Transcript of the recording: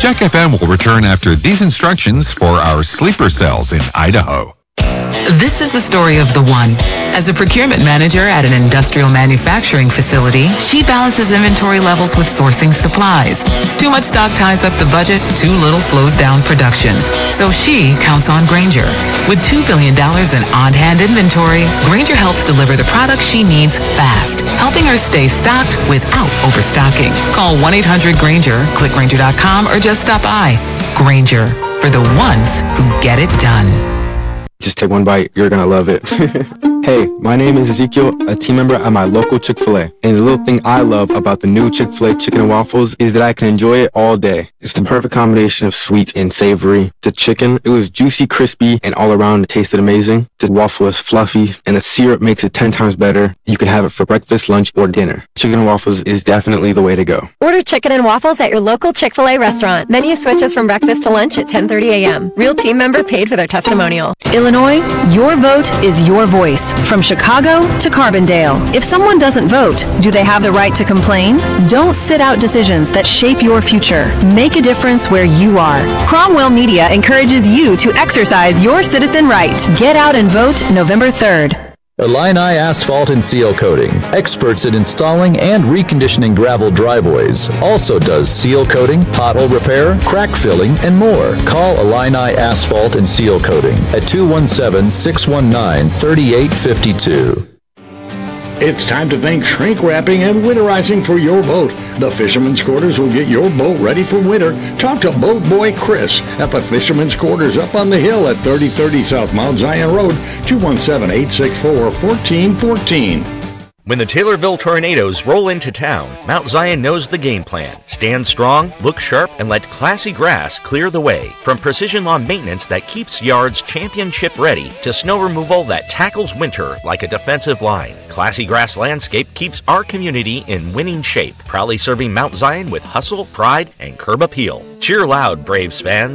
Jack FM will return after these instructions for our sleeper cells in Idaho. This is the story of the one. As a procurement manager at an industrial manufacturing facility, she balances inventory levels with sourcing supplies. Too much stock ties up the budget, too little slows down production. So she counts on Grainger. With $2 billion in on-hand inventory, Grainger helps deliver the products she needs fast, helping her stay stocked without overstocking. Call 1-800-GRAINGER, click Grainger.com, or just stop by. Grainger, for the ones who get it done. Just take one bite. You're going to love it. Hey, my name is Ezekiel, a team member at my local Chick-fil-A. And the little thing I love about the new Chick-fil-A chicken and waffles is that I can enjoy it all day. It's the perfect combination of sweet and savory. The chicken, it was juicy, crispy, and all around it tasted amazing. The waffle is fluffy, and the syrup makes it 10 times better. You can have it for breakfast, lunch, or dinner. Chicken and waffles is definitely the way to go. Order chicken and waffles at your local Chick-fil-A restaurant. Menu switches from breakfast to lunch at 10:30 a.m. Real team member paid for their testimonial. Illinois, your vote is your voice. From Chicago to Carbondale. If someone doesn't vote, do they have the right to complain? Don't sit out decisions that shape your future. Make a difference where you are. Cromwell Media encourages you to exercise your citizen right. Get out and vote November 3rd. Illini Asphalt and Seal Coating, experts in installing and reconditioning gravel driveways. Also does seal coating, pothole repair, crack filling, and more. Call Illini Asphalt and Seal Coating at 217-619-3852. It's time to think shrink wrapping and winterizing for your boat. The Fisherman's Quarters will get your boat ready for winter. Talk to Boat Boy Chris at the Fisherman's Quarters up on the hill at 3030 South Mount Zion Road, 217-864-1414. When the Taylorville Tornadoes roll into town, Mount Zion knows the game plan. Stand strong, look sharp, and let Classy Grass clear the way. From precision lawn maintenance that keeps yards championship ready to snow removal that tackles winter like a defensive line, Classy Grass Landscape keeps our community in winning shape, proudly serving Mount Zion with hustle, pride, and curb appeal. Cheer loud, Braves fans.